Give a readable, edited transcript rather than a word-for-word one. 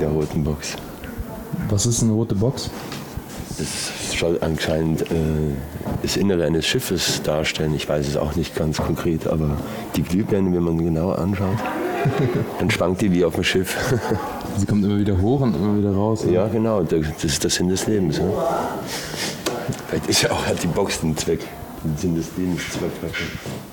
der roten Box. Was ist eine rote Box? Das soll anscheinend das Innere eines Schiffes darstellen. Ich weiß es auch nicht ganz konkret, aber die Glühbirne, wenn man genauer anschaut, dann schwankt die wie auf dem Schiff. Sie kommt immer wieder hoch und immer wieder raus. Oder? Ja, genau, das ist der Sinn des Lebens. Ja? Vielleicht ist ja auch halt die Box ein Zweck, ein Sinn des Lebens Zweck.